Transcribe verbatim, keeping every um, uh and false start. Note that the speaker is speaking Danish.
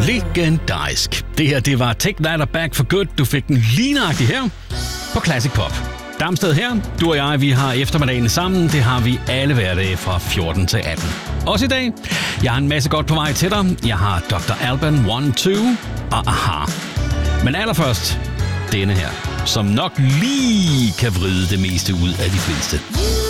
Legendarisk. Det her, det var Take That Back for Good. Du fik den lige nøjagtigt her på Classic Pop. Damsted her. Du og jeg, vi har eftermiddagen sammen. Det har vi alle hverdage fra fjorten til atten. Også i dag. Jeg har en masse godt på vej til dig. Jeg har doktor Alban one two og Aha. Men allerførst denne her, som nok lige kan vride det meste ud af de fleste.